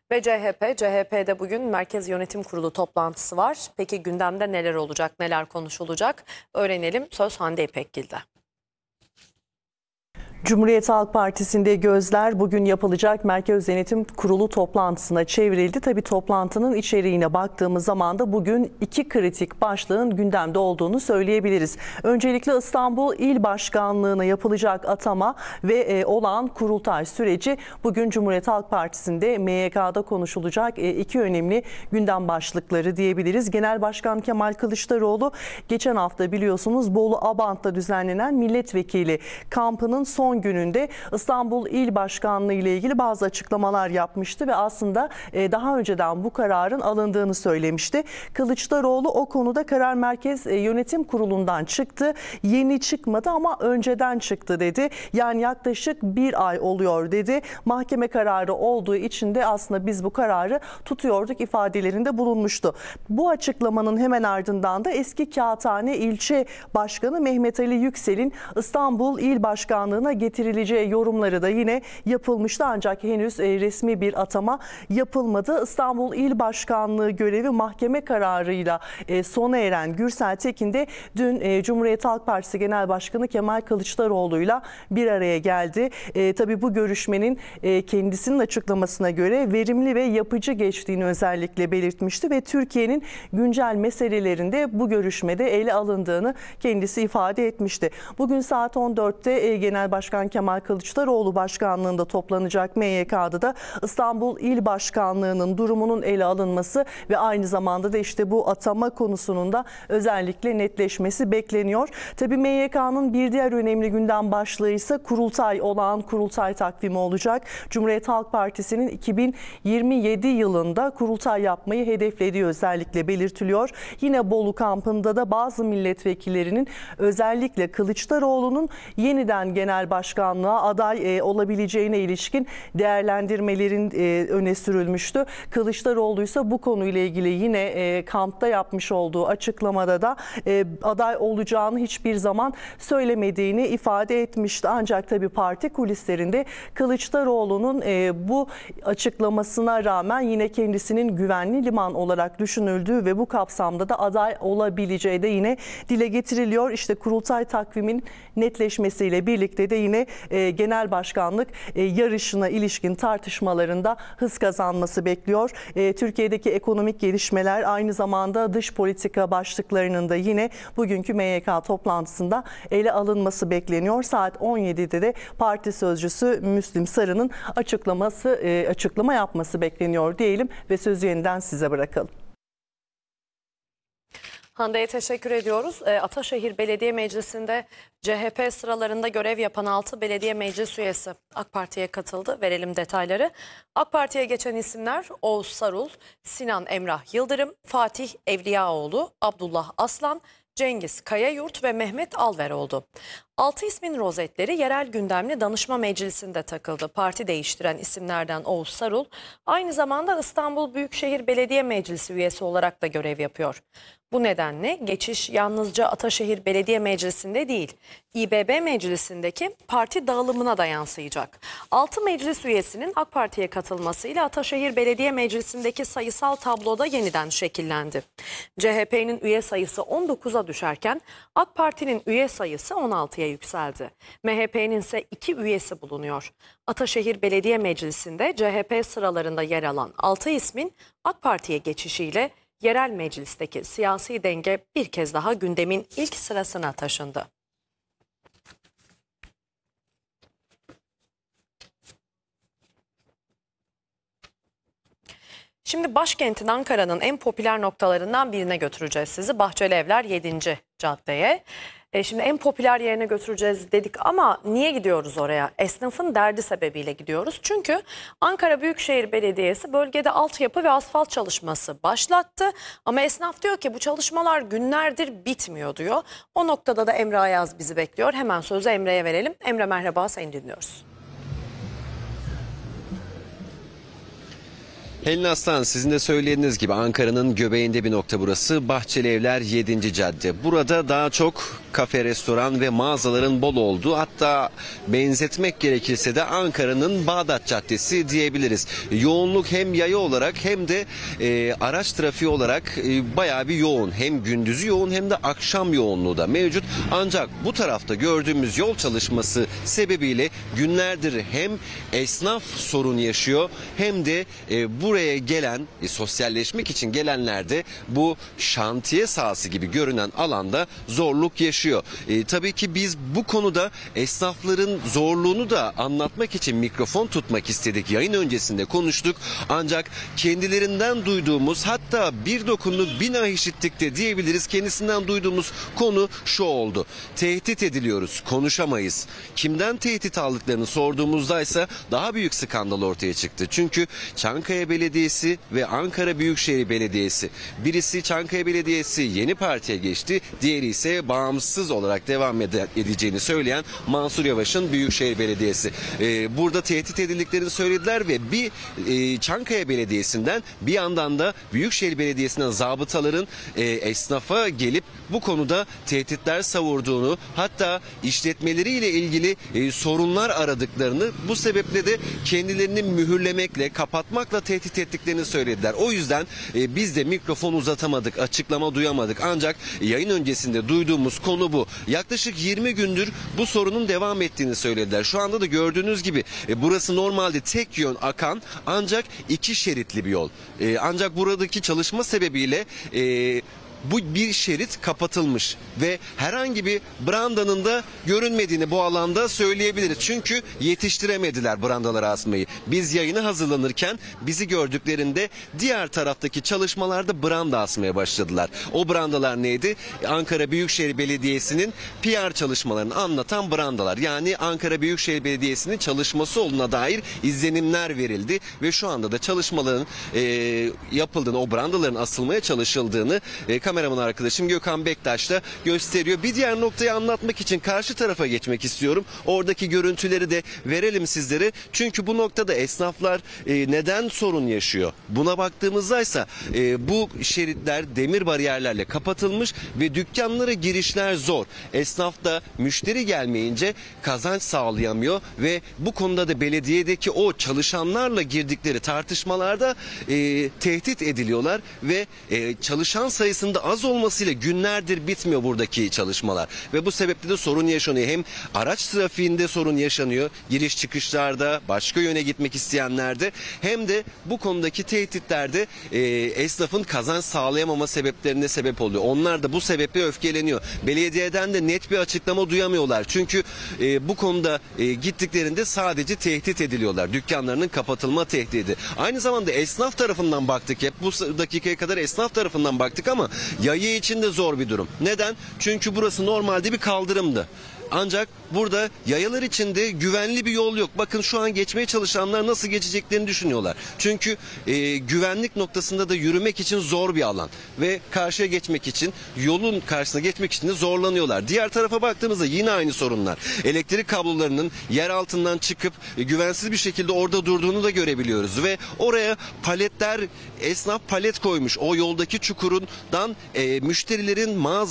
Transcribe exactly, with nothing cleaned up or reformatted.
Ve C H P, C H P'de bugün Merkez Yönetim Kurulu toplantısı var. Peki gündemde neler olacak, neler konuşulacak? Öğrenelim. Söz Hande İpekgil'de. Cumhuriyet Halk Partisi'nde gözler bugün yapılacak Merkez Yönetim Kurulu toplantısına çevrildi. Tabii toplantının içeriğine baktığımız zaman da bugün iki kritik başlığın gündemde olduğunu söyleyebiliriz. Öncelikle İstanbul İl Başkanlığı'na yapılacak atama ve e, olağan kurultay süreci bugün Cumhuriyet Halk Partisi'nde M Y K'da konuşulacak e, iki önemli gündem başlıkları diyebiliriz. Genel Başkan Kemal Kılıçdaroğlu geçen hafta biliyorsunuz Bolu Abant'ta düzenlenen milletvekili kampının son Son gününde İstanbul İl Başkanlığı ile ilgili bazı açıklamalar yapmıştı ve aslında daha önceden bu kararın alındığını söylemişti. Kılıçdaroğlu o konuda karar Merkez Yönetim Kurulu'ndan çıktı. Yeni çıkmadı ama önceden çıktı dedi. Yani yaklaşık bir ay oluyor dedi. Mahkeme kararı olduğu için de aslında biz bu kararı tutuyorduk ifadelerinde bulunmuştu. Bu açıklamanın hemen ardından da eski Kağıthane İlçe Başkanı Mehmet Ali Yüksel'in İstanbul İl Başkanlığı'na getirileceği yorumları da yine yapılmıştı ancak henüz resmi bir atama yapılmadı. İstanbul İl Başkanlığı görevi mahkeme kararıyla sona eren Gürsel Tekin de dün Cumhuriyet Halk Partisi Genel Başkanı Kemal Kılıçdaroğlu'yla bir araya geldi. E, tabii bu görüşmenin e, kendisinin açıklamasına göre verimli ve yapıcı geçtiğini özellikle belirtmişti ve Türkiye'nin güncel meselelerinde bu görüşmede ele alındığını kendisi ifade etmişti. Bugün saat on dörtte e, Genel Başkan Kemal Kılıçdaroğlu başkanlığında toplanacak M Y K'da da İstanbul İl Başkanlığı'nın durumunun ele alınması ve aynı zamanda da işte bu atama konusunun da özellikle netleşmesi bekleniyor. Tabii M Y K'nın bir diğer önemli gündem başlığı ise kurultay, olağan kurultay takvimi olacak. Cumhuriyet Halk Partisi'nin iki bin yirmi yedi yılında kurultay yapmayı hedeflediği özellikle belirtiliyor. Yine Bolu kampında da bazı milletvekillerinin özellikle Kılıçdaroğlu'nun yeniden genel başkanlığa aday e, olabileceğine ilişkin değerlendirmelerin e, öne sürülmüştü. Kılıçdaroğlu ise bu konuyla ilgili yine e, kampta yapmış olduğu açıklamada da e, aday olacağını hiçbir zaman söylemediğini ifade etmişti. Ancak tabii parti kulislerinde Kılıçdaroğlu'nun e, bu açıklamasına rağmen yine kendisinin güvenli liman olarak düşünüldüğü ve bu kapsamda da aday olabileceği de yine dile getiriliyor. İşte kurultay takvimin netleşmesiyle birlikte de yine e, genel başkanlık e, yarışına ilişkin tartışmalarında hız kazanması bekliyor. E, Türkiye'deki ekonomik gelişmeler aynı zamanda dış politika başlıklarının da yine bugünkü M Y K toplantısında ele alınması bekleniyor. Saat on yedide de parti sözcüsü Müslim Sarı'nın açıklaması e, açıklama yapması bekleniyor diyelim ve sözü yeniden size bırakalım. Hande'ye teşekkür ediyoruz. Ataşehir Belediye Meclisi'nde C H P sıralarında görev yapan altı belediye meclis üyesi AK Parti'ye katıldı. Verelim detayları. AK Parti'ye geçen isimler Oğuz Sarul, Sinan Emrah Yıldırım, Fatih Evliyaoğlu, Abdullah Aslan, Cengiz Kayayurt ve Mehmet Alver oldu. Altı ismin rozetleri yerel gündemli danışma meclisinde takıldı. Parti değiştiren isimlerden Oğuz Sarul aynı zamanda İstanbul Büyükşehir Belediye Meclisi üyesi olarak da görev yapıyor. Bu nedenle geçiş yalnızca Ataşehir Belediye Meclisi'nde değil, İ B B Meclisi'ndeki parti dağılımına da yansıyacak. altı meclis üyesinin AK Parti'ye katılmasıyla Ataşehir Belediye Meclisi'ndeki sayısal tabloda yeniden şekillendi. C H P'nin üye sayısı on dokuza düşerken AK Parti'nin üye sayısı on altıya yükseldi. M H P'nin ise iki üyesi bulunuyor. Ataşehir Belediye Meclisi'nde C H P sıralarında yer alan altı ismin AK Parti'ye geçişiyle yerel meclisteki siyasi denge bir kez daha gündemin ilk sırasına taşındı. Şimdi başkentin Ankara'nın en popüler noktalarından birine götüreceğiz sizi. Bahçelievler yedinci caddeye. E şimdi en popüler yerine götüreceğiz dedik ama niye gidiyoruz oraya? Esnafın derdi sebebiyle gidiyoruz. Çünkü Ankara Büyükşehir Belediyesi bölgede altyapı ve asfalt çalışması başlattı. Ama esnaf diyor ki bu çalışmalar günlerdir bitmiyor diyor. O noktada da Emre Ayaz bizi bekliyor. Hemen sözü Emre'ye verelim. Emre merhaba, seni dinliyoruz. Helin Aslan, sizin de söylediğiniz gibi Ankara'nın göbeğinde bir nokta burası. Bahçeli Evler yedinci cadde. Burada daha çok kafe, restoran ve mağazaların bol olduğu, hatta benzetmek gerekirse de Ankara'nın Bağdat Caddesi diyebiliriz. Yoğunluk hem yaya olarak hem de e, araç trafiği olarak e, bayağı bir yoğun. Hem gündüzü yoğun hem de akşam yoğunluğu da mevcut. Ancak bu tarafta gördüğümüz yol çalışması sebebiyle günlerdir hem esnaf sorun yaşıyor hem de e, buraya gelen, e, sosyalleşmek için gelenler de bu şantiye sahası gibi görünen alanda zorluk yaşıyor. E, tabii ki biz bu konuda esnafların zorluğunu da anlatmak için mikrofon tutmak istedik. Yayın öncesinde konuştuk. Ancak kendilerinden duyduğumuz, hatta bir dokundu bina işittik de diyebiliriz, kendisinden duyduğumuz konu şu oldu: tehdit ediliyoruz, konuşamayız. Kimden tehdit aldıklarını sorduğumuzda ise daha büyük skandal ortaya çıktı. Çünkü Çankaya Belediyesi ve Ankara Büyükşehir Belediyesi, birisi Çankaya Belediyesi yeni partiye geçti, diğeri ise bağımsız olarak devam ede- edeceğini söyleyen Mansur Yavaş'ın Büyükşehir Belediyesi. Ee, burada tehdit edildiklerini söylediler ve bir e, Çankaya Belediyesi'nden, bir yandan da Büyükşehir Belediyesi'nden zabıtaların e, esnafa gelip bu konuda tehditler savurduğunu, hatta işletmeleriyle ilgili e, sorunlar aradıklarını, bu sebeple de kendilerini mühürlemekle, kapatmakla tehdit ettiklerini söylediler. O yüzden e, biz de mikrofon uzatamadık, açıklama duyamadık. Ancak yayın öncesinde duyduğumuz konu bu. Yaklaşık yirmi gündür bu sorunun devam ettiğini söylediler. Şu anda da gördüğünüz gibi e, burası normalde tek yön akan ancak iki şeritli bir yol. E, ancak buradaki çalışma sebebiyle e, bu bir şerit kapatılmış ve herhangi bir brandanın da görünmediğini bu alanda söyleyebiliriz. Çünkü yetiştiremediler brandaları asmayı. Biz yayını hazırlanırken bizi gördüklerinde diğer taraftaki çalışmalarda branda asmaya başladılar. O brandalar neydi? Ankara Büyükşehir Belediyesi'nin P R çalışmalarını anlatan brandalar. Yani Ankara Büyükşehir Belediyesi'nin çalışması olduğuna dair izlenimler verildi ve şu anda da çalışmaların e, yapıldığını, o brandaların asılmaya çalışıldığını e, kameraman arkadaşım Gökhan Bektaş da gösteriyor. Bir diğer noktayı anlatmak için karşı tarafa geçmek istiyorum. Oradaki görüntüleri de verelim sizlere. Çünkü bu noktada esnaflar e, neden sorun yaşıyor? Buna baktığımızda ise e, bu şeritler demir bariyerlerle kapatılmış ve dükkanlara girişler zor. Esnaf da müşteri gelmeyince kazanç sağlayamıyor ve bu konuda da belediyedeki o çalışanlarla girdikleri tartışmalarda e, tehdit ediliyorlar ve e, çalışan sayısında az olmasıyla günlerdir bitmiyor buradaki çalışmalar ve bu sebeple de sorun yaşanıyor. Hem araç trafiğinde sorun yaşanıyor, giriş çıkışlarda, başka yöne gitmek isteyenlerde, hem de bu konudaki tehditlerde e, esnafın kazanç sağlayamama sebeplerine sebep oluyor. Onlar da bu sebeple öfkeleniyor. Belediyeden de net bir açıklama duyamıyorlar. Çünkü e, bu konuda e, gittiklerinde sadece tehdit ediliyorlar. Dükkanlarının kapatılma tehdidi. Aynı zamanda esnaf tarafından baktık. Hep bu dakikaya kadar esnaf tarafından baktık ama yaya için de zor bir durum. Neden? Çünkü burası normalde bir kaldırımdı. Ancak burada yayalar için de güvenli bir yol yok. Bakın şu an geçmeye çalışanlar nasıl geçeceklerini düşünüyorlar. Çünkü e, güvenlik noktasında da yürümek için zor bir alan. Ve karşıya geçmek için, yolun karşısına geçmek için de zorlanıyorlar. Diğer tarafa baktığımızda yine aynı sorunlar. Elektrik kablolarının yer altından çıkıp e, güvensiz bir şekilde orada durduğunu da görebiliyoruz. Ve oraya paletler, esnaf palet koymuş. O yoldaki çukurundan e, müşterilerin mağaza